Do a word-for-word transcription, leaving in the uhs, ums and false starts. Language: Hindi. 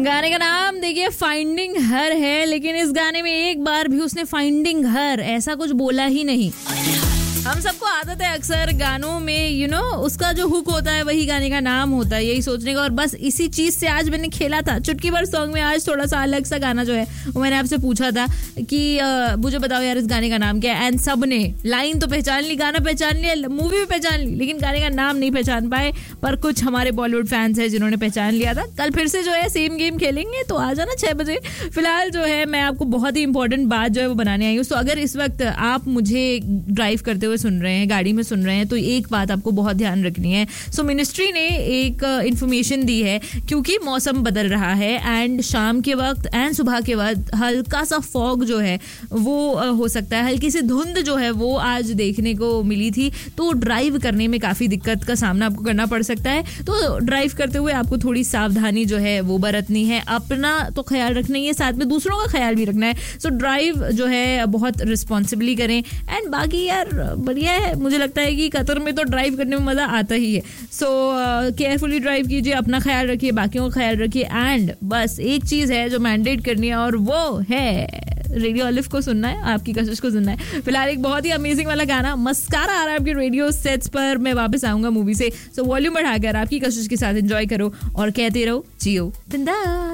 गाने का नाम देखिए फाइंडिंग हर है, लेकिन इस गाने में एक बार भी उसने फाइंडिंग हर ऐसा कुछ बोला ही नहीं। हम सबको आदत है अक्सर गानों में यू you नो know, उसका जो हुक होता है वही गाने का नाम होता है, यही सोचने का। और बस इसी चीज से आज मैंने खेला था चुटकी भर सॉन्ग में। आज थोड़ा सा अलग सा गाना जो है वो मैंने आपसे पूछा था कि आ, मुझे बताओ यार इस गाने का नाम क्या है। एंड सब ने लाइन तो पहचान ली, गाना पहचान लिया, मूवी भी पहचान ली, लेकिन गाने का नाम नहीं पहचान पाए। पर कुछ हमारे बॉलीवुड फैंस हैं जिन्होंने पहचान लिया था। कल फिर से जो है सेम गेम खेलेंगे, तो आ जाना छह बजे। फिलहाल जो है मैं आपको बहुत ही इंपॉर्टेंट बात जो है वो बनाने आई हूँ। तो अगर इस वक्त आप मुझे ड्राइव करते हुए सुन रहे हैं, गाड़ी में सुन रहे हैं, तो एक बात आपको बहुत ध्यान रखनी है। सो मिनिस्ट्री ने एक इंफॉर्मेशन दी है, क्योंकि मौसम बदल रहा है एंड शाम के वक्त एंड सुबह के वक्त हल्का सा फॉग जो है वो हो सकता है, हल्की सी धुंध जो है वो आज देखने को मिली थी। तो ड्राइव करने में काफ़ी दिक्कत का सामना आपको करना पड़ सकता है। तो ड्राइव करते हुए आपको थोड़ी सावधानी जो है वो बरतनी है। अपना तो ख्याल रखना ही है, साथ में दूसरों का ख्याल भी रखना है। सो ड्राइव जो है बहुत रिस्पॉन्सिबली करें। एंड बाकी यार बढ़िया है, मुझे लगता है कि कतर में तो ड्राइव करने में मज़ा आता ही है। सो केयरफुली ड्राइव कीजिए, अपना ख्याल रखिए, बाकियों का ख्याल रखिए। एंड बस एक चीज़ है जो मैंडेट करनी है, और वो है रेडियो ऑलिव को सुनना है, आपकी कशिश को सुनना है। फिलहाल एक बहुत ही अमेजिंग वाला गाना मस्कारा आ रहा है आपके रेडियो सेट्स पर। मैं वापस आऊंगा मूवी से, सो वॉल्यूम बढ़ाकर आपकी कशिश के साथ एंजॉय करो और कहते रहो जियो बिंदास।